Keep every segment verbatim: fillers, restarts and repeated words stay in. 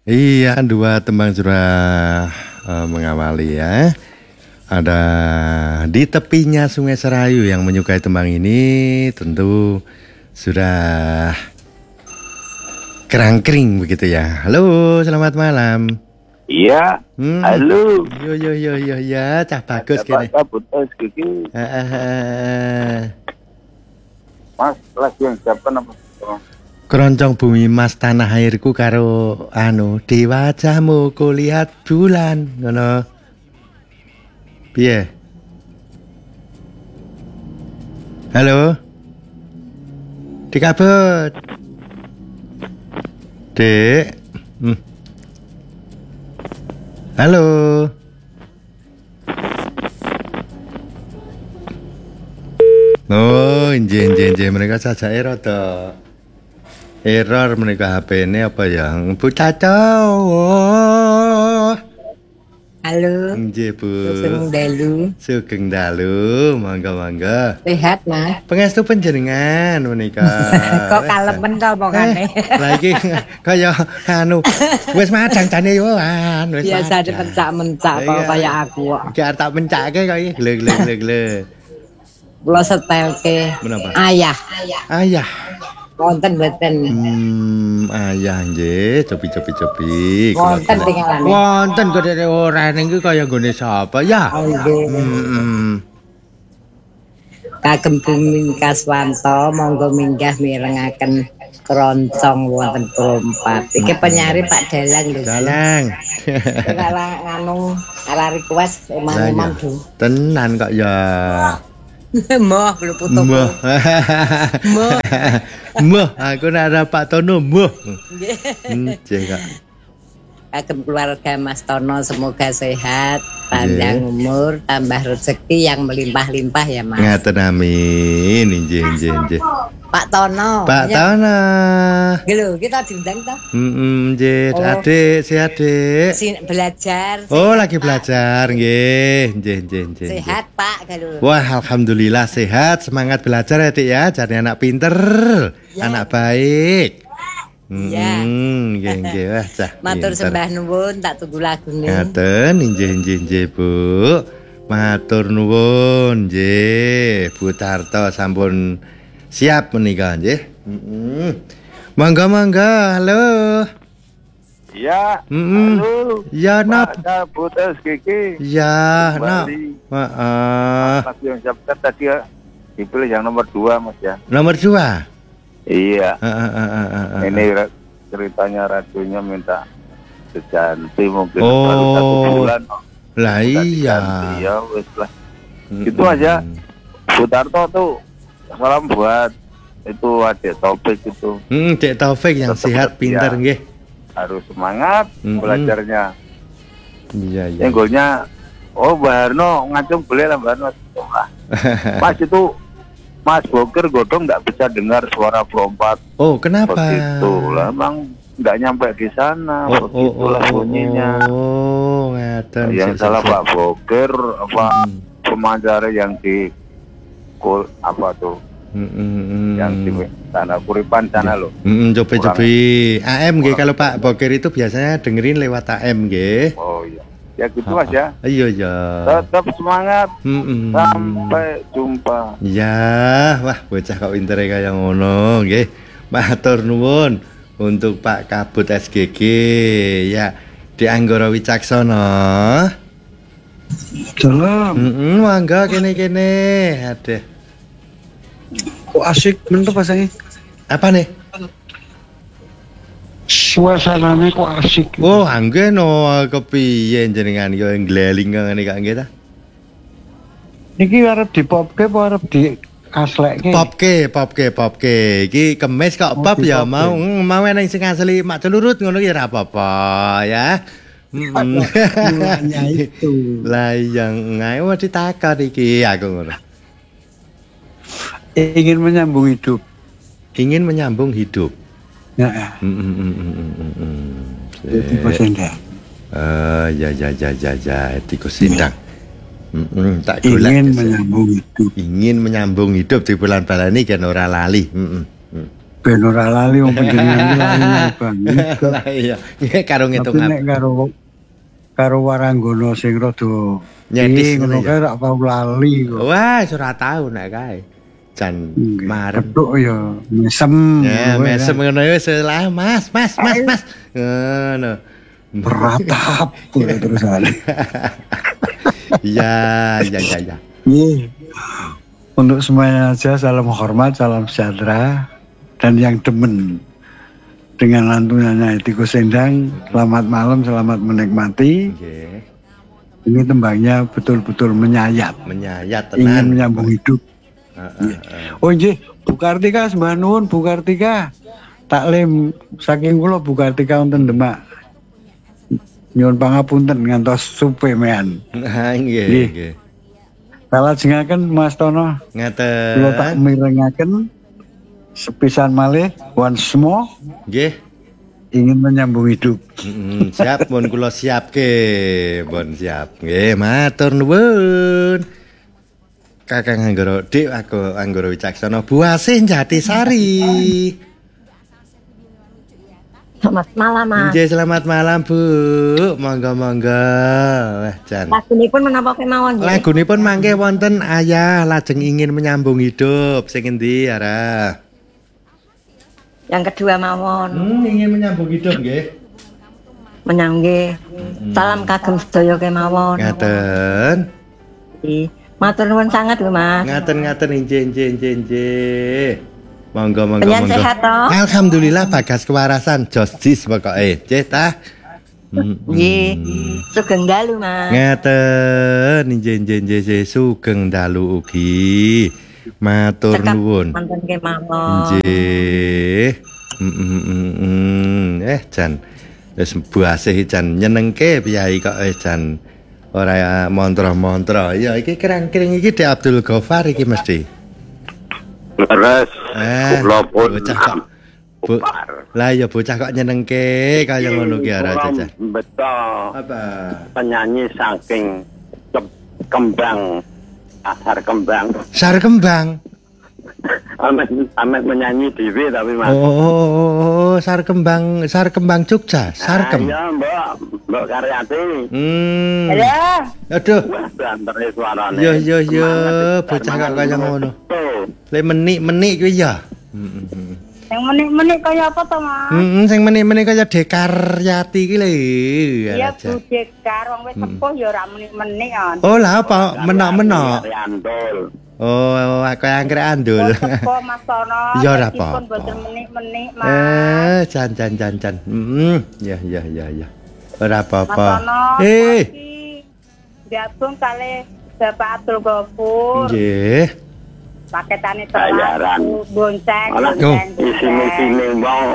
Iya, dua tembang sudah uh, mengawali ya. Ada di tepinya Sungai Serayu yang menyukai tembang ini tentu sudah kerangkring begitu ya. Halo, selamat malam. Iya, hmm. Halo. Yo yo yo yo ya, cah bagus kene. Pak Putus Kiki. Mas, lagi yang siapa nama? Keroncong bumi mas tanah airku karo anu di wajahmu kulihat bulan ngono. Piye? Halo? Dikabut. Dek. Hmm. Halo. Oh, inje inje inje mereka saja error toh. Error mereka H P ini apa yang Bu Caco? Halo. Inje Bu. Sugeng dalu. Sugeng dalu, mangga-mangga. Sehat, Mas. Pangestu panjenengan menika. Kok kalemen to omongane. Lah iki kaya anu wis madang jane yo an wis. Biasa dipencak-mencak kok kaya aku kok. Iki arep tak pencake kok iki. Glek glek glek glek. Kula setelke. Menapa? Ayah. Ayah. Wonten mboten? Hmm, ayah nggih, cobi-cobi-cobi. Wonten tinggalane. Wonten kok ora niku kaya nggone sapa ya? Oh nggih. Heeh. Kagem Bumi Kaswanto monggo minggah mirengaken keroncong wonten Krompat. Iki penyari Pak Dalang lho. Dalang. Ora nganu ora request emang-emang do. Tenan kok ya. Moh lho putu. Moh. Moh. Moh, aku nak ada Pak Tono moh. Nggih. Nggih, Kak. Kagem keluarga Mas Tono semoga sehat, panjang yeah. umur, tambah rezeki yang melimpah-limpah ya Mas. Ngaten amin, nggih nggih nggih. Pak Tono. Pak Tono. Nggih lho, kita diundang toh. Heeh, nggih, Adik, sehat, Dik. Belajar. Oh, lagi belajar, nggih, nggih nggih nggih. Sehat, Pak, kalau. Wah, alhamdulillah sehat, semangat belajar ya, Dik ya. Jadi anak pinter, ya. Anak baik. Iya. Hmm, nggih nggih wah cah. Matur sembah nuwun, tak tunggu lagune. Ngaten, nggih nggih nggih, Bu. Matur nuwun, nggih. Bu Tarto sampun siap menika nggih. Heeh. Mangga mangga, halo. Iya. Mm-mm. Halo. Ya nap. Pak Putus Kiki. Ya nap. Heeh. Mas yang siapa tadi ya? Dipilih yang nomor dua Mas ya. Nomor dua. Iya. Uh, uh, uh, uh, uh, Ini ceritanya radionya minta sejanti mungkin oh. baru satu bulan. Lah iya. Ya wes lah. Itu aja. Bu Tarto tuh salam buat itu Adik Taufik itu. Hmm, Dek Taufik yang tetap sehat, pintar nggih. Harus semangat mm-hmm. belajarnya. Iya iya. Yang golnya oh Mbak Harno ngacung boleh lah Mbak Harno. Pas itu Mas Boker Godong nggak bisa dengar suara Perompat. Oh, kenapa? Begitu lah, emang nggak nyampe di sana. Oh, begitulah oh, oh, bunyinya. Oh, ngeten. Yang salah Pak Boker, apa hmm. pemancara yang di kul apa tuh? Hmm, hmm, yang di sana Kuripan sana loh. Hmm, coba-coba A M nggih kalau Pak Boker itu biasanya dengerin lewat A M nggih. Oh iya. Ya gitu Mas ya. Iya iya. Tetap semangat. Mm-mm. Sampai jumpa. Ya, wah bocah kok pintere kaya ngono nggih. Matur nuwun untuk Pak Kabut S G G ya di Anggara Wicaksana. Salam. Heeh, mangga kene-kene. Aduh. Kok asik men to pasange? Apa nih? Suasanane kok asik. Oh, angge no kepiye jenengan yo ngleling ngene kak nggih ta? Niki arep dipopke apa arep di aslekke? Popke, popke, popke. Iki kemis kok pop ya mau mau nang sing asli mak celurut ngono ki ora apa-apa ya. Hanya itu. Lah yang ngae wis ditakar iki aku ngono. Ingin menyambung hidup. Ingin menyambung hidup. Ya. Jadi sendang. Eh ya ya ya ya ya tikus sindang. Heeh, tak golek. Ingin menyambung hidup. Ingin menyambung hidup di bulan balani kan ora lali. Heeh. ben ora lali wong panjenengan iki lali banget. Lah iya, nggih karo Tapi ngitung nek karo karo Waranggono sing rada Nyetis ngono ngono ya? kae rak tau lali kok. Wah, ora tau nek kae. Jan marem. Ketuk ya mesem. Ya, kowe mesem kan. ngono wis lah, Mas, Mas, Mas, Mas. Ngono. Beratap terus ada. Iya, iya, iya, iya. Iya. Untuk semuanya aja salam hormat, salam sejahtera dan yang demen dengan lantunannya Tikus Sendang. Selamat malam, selamat menikmati. Nggih. Ini tembangnya betul-betul menyayat, Menyayat ingin tenan. menyambung hidup. Heeh, heeh. Oh nggih, Bu Kartika sembah nuwun Bu Kartika. Taklim saking kula Bu Kartika wonten Demak. Nyuwun pangapunten ngantos supe mean. Nah, nggih, Nggih. nggih. Kalajengaken Mas Tono, kula tak Ngaten. mirengaken sepisan malih once more Nggih. ingin menyambung hidup. Mm, siap mun kula siapke, pun siap. Nggih, matur nuwun. Kakang Anggara Dik aku Anggara Wicaksana Buasih Jatisari. Selamat malam, Mas. Nggih, selamat malam, Bu. Monggo-monggo. Wah, Jan. Lagunipun menapa kemawon nggih? Lagunipun mangke wonten Ayah lajeng ingin menyambung hidup. Sing endi, Ara? Yang kedua mawon. Hmm, ingin menyambung hidup nggih. Menyangge. Salam kagem sedaya kemawon. Ngaten. Nggih. Matur nuwun sangat lho, Mas. Ngaten-ngaten injih injih injih injih. Monggo monggo Panjenengan monggo. sehat toh? Alhamdulillah bagas kewarasan jostis pokoke. Nggih ta? Hmm, Nggih. hmm. Sugeng dalu, Mas. Ngaten injih injih injih injih. Sugeng dalu ugi. Matur Cekap nuwun. manten kemawon. Nggih. Mm, mm, mm, mm. Eh Jan. Wis buasih Jan nyenengke piyai kok eh Jan. Ora mantra-mantra. Ya iki kerang-kering iki Dek Abdul Ghaffar iki mesti. Leres. Eh, Kula pun bocah kok. Bu, lah ya bocah kok nyenengke kaya ngono ki ara Caca. Betul. Apa? Penyanyi saking Ke- kembang asar kembang. Sar kembang. Amet amet menyanyi dhewe tapi Mas. Oh, sar kembang, sar kembang Jogja, sarkem. Ah, iya, Mbak. Mbak Karyati. Hmm. Ya. Aduh. Wah, bantere suarane. Yo yo yo, Semangat, bocah kok semangat. kaya ngono. Tuh. Le menik-menik kuwi ya. Heeh. Yang menik-menik kaya apa to, Mas? Heeh, sing menik-menik kaya Dekaryati iki lho. Iya, Bu Dekar wong wis sepuh ya ora menik-menik kan. Oh, lah apa menak-menak. Riandol. Oh, aku angkrek andul. Sepuh Mas Tono. Ya ora meskipun apa-apa. boten menik-menik, Mas. Eh, jan jan jan jan. Heeh, ya ya ya ya. Ora Mas apa-apa. Tono. Eh, gabung kali Bapak Abdul Ghafur. nggih. Paketane Bayaran. terlalu bonceng, Malah bonceng, isine-isine mau.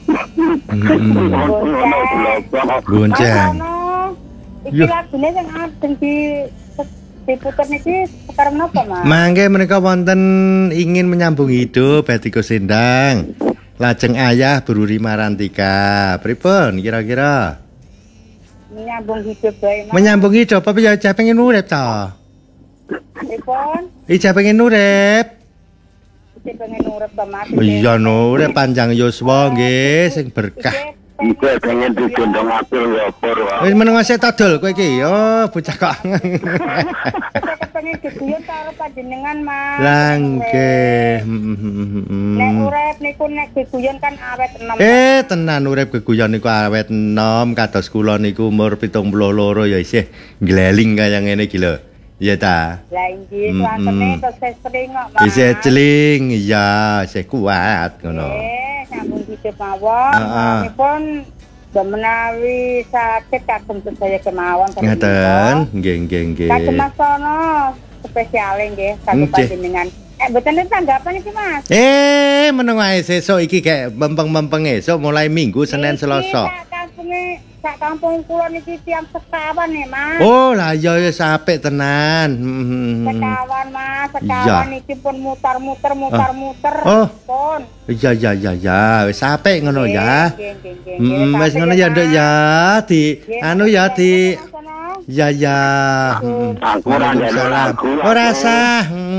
Gonceng. Iki Yuh. lagune sing adeng di diputer niki sekarang napa, Mas? Mangke menika wonten ingin menyambung hidup Tikus Sendang. Lajeng Ayah Bruri Marantika. Pripun kira-kira? Menyambung hidup bae, Mas. Menyambung hidup apa ya Ija pengen urip ta? Pripun? Ija pengen urip. Iki pengen urip to, Mas. Iya no, urip panjang yuswa nggih sing berkah. Iku pengen digendong Abdul Ghafur. Wis menengo sik todol kowe iki. Oh, bocah kok. Kita pengen geguyon karo panjenengan, Mas. Lah nggih. Hmm, hmm, hmm, hmm. Nek urip niku nek geguyon kan awet enom. Eh, tenan urip geguyon niku awet enom kados kula niku umur pitung puluh loro ya isih ngleling kaya ngene iki lho. Iya ta? Lah inggih, Mm, suantene mm. kok sering kok, Mas. Isih celing, iya, isih kuat ngono. Eh, sambung hidup mawon. Heeh. Pun menawi sakit kagem sedaya kemawon. Ngaten, nggih nggih nggih. Kagem Mas Tono spesiale nggih kagem Nggih. panjenengan. Eh, mboten tanggapan iki, Mas. Eh, meneng wae sesuk iki kayak mempeng-mempeng esuk mulai Minggu, Senin, Iki Selasa. Sak kampunge, sak kampung kula niki tiyang sekawan nih, Mas. Oh, lah ya wis apik tenan. Hmm, hmm, hmm. Sekawan, Mas. Iya. Sekawan niki pun mutar-muter, mutar-muter. Oh. Pun. Iya iya iya ya, wis apik ngono Nggih, ya. nggih, nggih, nggih. Hmm, wis Sampai ngono ya, Nduk Mas. ya. Di Nggih, anu ya di Mas Tono. ya ya. Hmm. Aku ora ndelok Waalaikumsalam. lagu. Ora sah. Hmm,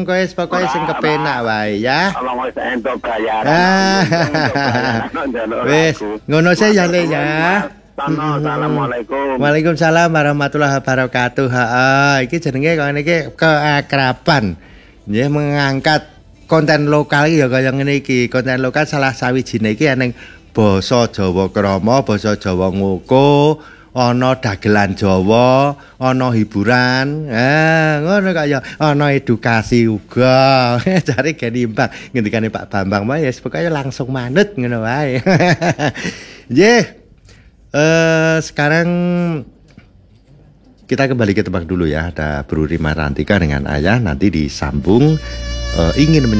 kowe pokoke sing kepenak wae ya. Kalau wis entuk bayaran. Ah. Wis, ngono sih ya Le ya. Assalamualaikum. Waalaikumsalam warahmatullahi wabarakatuh. Heeh, iki jenenge kok niki keakraban. Nggih mengangkat konten lokal iki ya kaya ngene iki. Konten lokal salah sawijine iki ning basa Jawa Krama, basa Jawa Ngoko, ana dagelan Jawa, ana hiburan. Ah, ngono kaya ana edukasi uga. Jare geni Mbak ngendikane Pak Bambang wae wis pokoke langsung manut ngono wae. Nggih. Eh sekarang kita kembali ke tebak dulu ya. Ada Bro Rima Rantika dengan Ayah nanti disambung uh, ingin